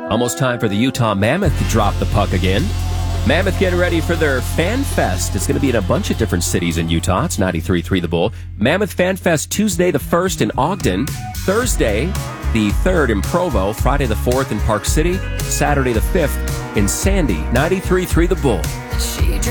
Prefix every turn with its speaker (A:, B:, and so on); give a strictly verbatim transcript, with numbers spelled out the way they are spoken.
A: Almost time for the Utah Mammoth to drop the puck again. Mammoth getting ready for their Fan Fest. It's going to be in a bunch of different cities in Utah. It's ninety-three point three The Bull. Mammoth Fan Fest Tuesday the first in Ogden. Thursday the third in Provo. Friday the fourth in Park City. Saturday the fifth in Sandy. ninety-three point three The Bull.